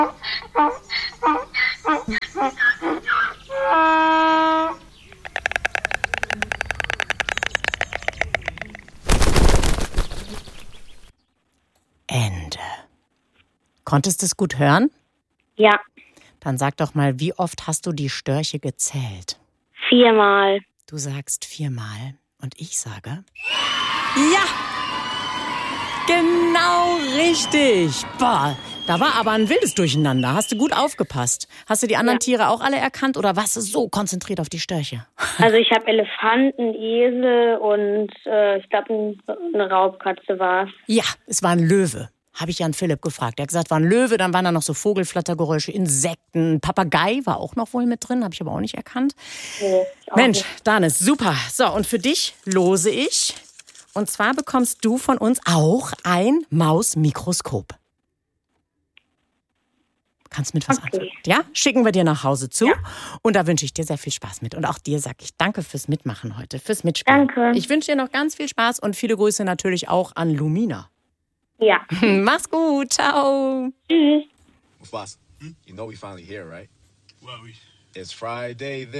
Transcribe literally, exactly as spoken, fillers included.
Ende. Konntest du es gut hören? Ja. Dann sag doch mal, wie oft hast du die Störche gezählt? Viermal. Du sagst viermal und ich sage... Ja! Genau richtig! Boah, da war aber ein wildes Durcheinander. Hast du gut aufgepasst? Hast du die anderen ja. Tiere auch alle erkannt oder warst du so konzentriert auf die Störche? Also ich habe Elefanten, Esel und äh, ich glaube eine Raubkatze war es. Ja, es war ein Löwe. Habe ich Jan Philipp gefragt. Er hat gesagt, war ein Löwe, dann waren da noch so Vogelflattergeräusche, Insekten, Papagei war auch noch wohl mit drin, habe ich aber auch nicht erkannt. Nee, auch Mensch, nicht. Danis, super. So, und für dich lose ich. Und zwar bekommst du von uns auch ein Mausmikroskop. Kannst mit was okay. anfangen. Ja, schicken wir dir nach Hause zu. Ja. Und da wünsche ich dir sehr viel Spaß mit. Und auch dir sage ich danke fürs Mitmachen heute, fürs Mitspielen. Danke. Ich wünsche dir noch ganz viel Spaß und viele Grüße natürlich auch an Lumina. Ja. Mach's gut, ciao. Tschüss. Boss, you know we finally here, right? Well, we... It's Friday.